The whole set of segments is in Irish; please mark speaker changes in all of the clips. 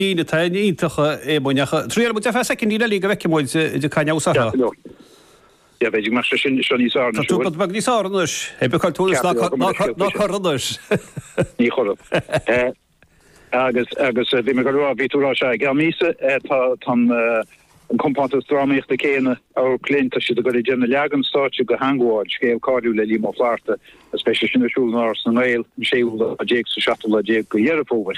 Speaker 1: Ína tá ítacha émoinecha. Tríar mu fe second dína líga vecimóid de caneása.
Speaker 2: Ja, beidir mar sin níosár.
Speaker 1: Tá tú bag níosárnas, beáil túlas ná chorannas.
Speaker 2: Ní chorad. Agus bhí me gorá bhítúrá se ga mísa tan an compátas dráíocht a céine á clinta si a go dénne legan státe go hangháid scéal cáú le lí má fláta, a spéisi sin nasúlná san éil séúla a dé sa seatal a dé go dhearfóver.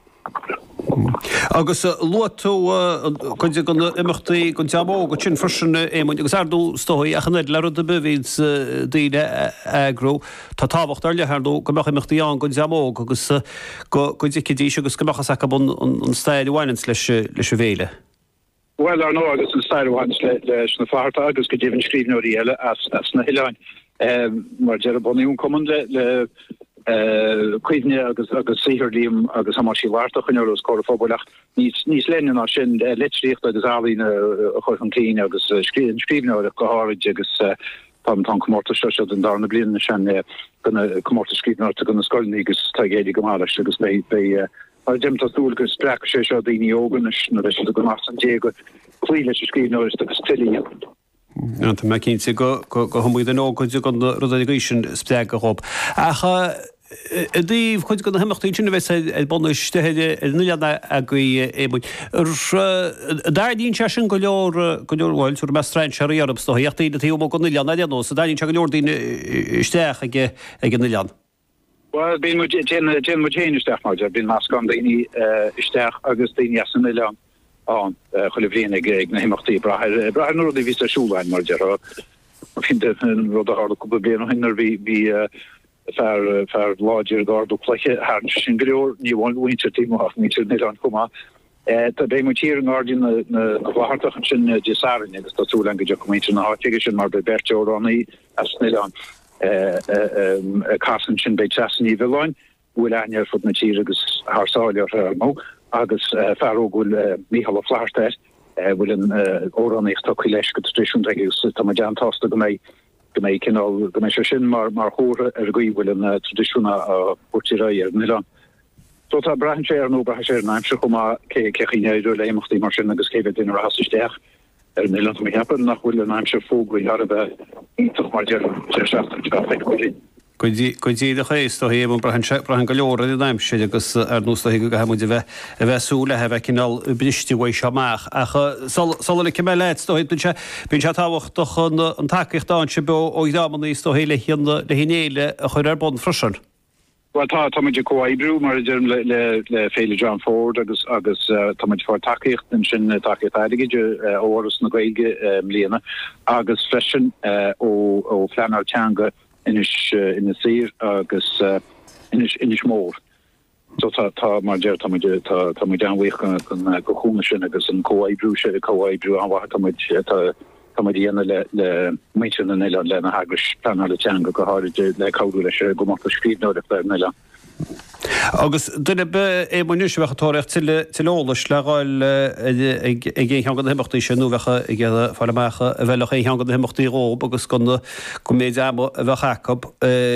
Speaker 1: Agus luatú chuide go imachtaí gon teamó go sin frisin émhain agus ardú stóí a chanid le rud a bhíd daoine agrú tá táhacht ar lethardú go meach imachtaí an gon teamó agus go dicidí agus go mechas aca bun an staid bhhainins leis a bhéile.
Speaker 2: Well ar nó agus an staid bhhainins leis na farta agus go dtíhann scríbnóirí eile as na hiileáin mar dear boníún cuman le cuiine agus sihirlíam agus ha sí wartach in euros chofobolach níos lennen a sin leríocht agus alín a chuir an clean agus skribne go háid agus tan komórta se den darna blina sin gonne komórta skribne gonne skolni agus tagédi gomala agus bei demta dúgus stre sé se daoine ógan na go mas an dé go chuile skribne agus tilí.
Speaker 1: Tá me cinn go hamúid an óid go rudagéisisin spre go hop. Díomh chuid go na himachtaí sinna bheits bonúisteide nulianna a go émuid. Daíonn se sin go leorhil sú mestrain se arab stoíochttaí na tíú go nulianna nó, sa daíonn se go leor daoine isteach ag nulian.
Speaker 2: Well, bín mu isteach mar bín más gan daoine isteach agus daoine san nulian. An chollevléine ag na himachtaí brahar nó ví a súlein mar fin rud a hard go bli hinnar vi fer láger garú pleche haar sin goor níháin winter team af mí an koma. Tá bé mu tíir an ardin na bhahartach sin desarin agus tá súlein go mé na hátige sin mar be berteo annaí as sneán kasan sin bei chaní veáin bhfuil air fut na tír agus haarsáir mó. agus ferrógul Michal Flaarsteir bhfuil an óraníocht tá leis go tradiisiún agus tá deantásta go mé cinál go mé sin mar chóra ar goí bhfuil an tradiisiúna a portírá ar Milan. Tó tá brehan sé ar nó brethe sé naimse chumá cechéineú le éachtaí mar sin agus céh duine hasaisteach ar Milan mé hepan nach bhfuil an naimse fógraí ar a bheith ítach mar dear sé.
Speaker 1: Coidí a chééis tó héim brehan go leor a daimse agus ar nústa go hamuid a bheitsúla a bheith cinál bristiúéis seach. Sal le ce leit tóid bin se táhacht an takeíchttáin se be ó dáman í tó héile le hinéile a chuir ar bon frisin.
Speaker 2: Well tá táidir cóibrú mar derm le féile John Ford agus táid fá takeícht an sin takeícht aigeide óras na gaige mlíana agus freisin ó Flanartanga inis sir agus inis mór. So tá mar deir tá downweich go chuúna sin agus an cóibrú se cóibrú anha tá dhéana le méin an eile lena hagris plan le teanga go háide le caú leis go má scríbnó le neile.
Speaker 1: Agus duine be émúis bhechatóirecht tilolalas le gáil ag héangad himachtaí sinú bhecha ag fáilemecha a bhealach héangad himachtaí rób agus go méid a bhechacob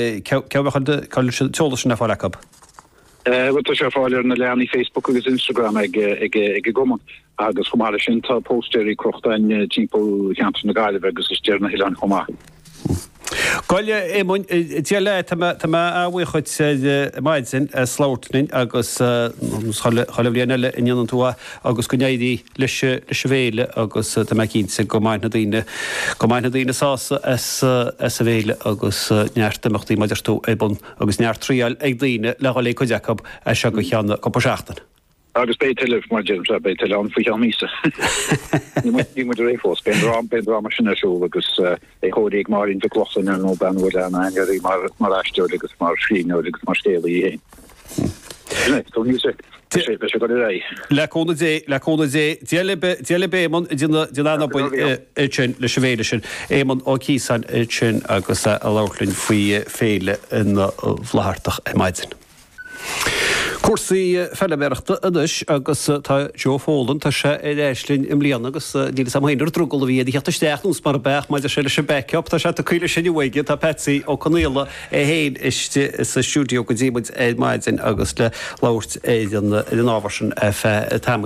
Speaker 1: teolalas sin na fáilecab.
Speaker 2: Wat sé fáilir na leanní Facebook agus Instagram ag goman agus chomáile sin tá póstéirí crochtain timppó cheantar na gaiile agus is dearna hián chomá.
Speaker 1: Coile émún le áhuichuid maidsin sláirtnin agus choilehléana le inan túa agus go néidí leis bhéile agus tá cínsa go maithna daoine sása a bhéile agus nearttamachtaí maidir tú ébun agus neart tríal ag daoine le lé chuideachab a se go cheanna go seachtain.
Speaker 2: Agus bei mar bei an fu mísa. Ní mu réfós ben mar sin asú agus é chodig mar in verklossen an nó benhfu an eirí mar eistú agus mar sríú agus mar stéla í hé. go ré.
Speaker 1: Leóna dé déle béman dina sin le sevéile sin éman ó císan sin agus a lálinn faoi féile in bhlahartach maidsin. Cuasaí fellebeachta adis agus tá Joe Fólan tá sé éislinn im líana agus díla samhéidir drúgol a bhíad heachtasteach nús mar bech maidir se se backup tá se a chuile sin bhaige tá Patsy ó Connéla héad iste sa stúdio go ddímuid maidin agus le láirt é den áhasin fe tam